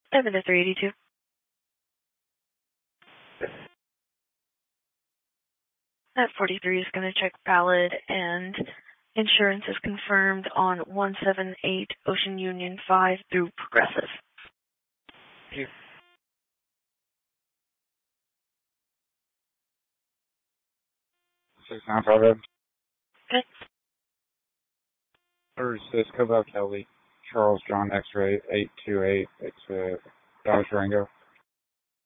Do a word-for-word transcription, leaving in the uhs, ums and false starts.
seven to three eighty-two. That forty-three is going to check valid, and insurance is confirmed on one seven eight Ocean Union five through Progressive. Thank you. six nine five zero. Okay. Third says Cobell Kelly, Charles John X-ray eight two eight. It's a Dodge Durango.